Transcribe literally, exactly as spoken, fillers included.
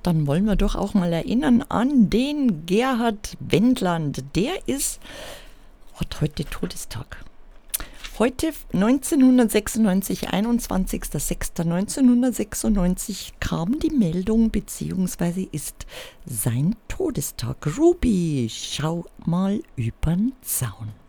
dann wollen wir doch auch mal erinnern an den Gerhard Wendland. Der ist, hat heute Todestag. Heute neunzehnhundertsechsundneunzig, einundzwanzigster sechster neunzehnhundertsechsundneunzig kam die Meldung, beziehungsweise ist sein Todestag. Ruby, schau mal übern Zaun.